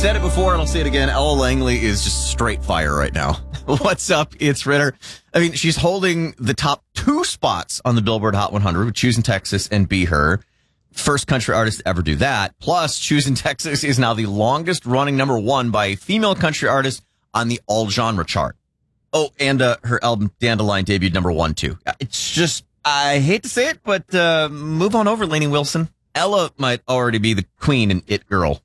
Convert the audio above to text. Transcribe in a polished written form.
said it before, and I'll say it again. Ella Langley is just straight fire right now. What's up? It's Ritter. I mean, she's holding the top 2 spots on the Billboard Hot 100 with Choosing Texas and Be Her. First country artist to ever do that. Plus, Choosing Texas is now the longest running number 1 by a female country artist on the all genre chart. Oh, and her album Dandelion debuted number 1 too. It's just, I hate to say it, but move on over, Lainey Wilson. Ella might already be the queen and it girl.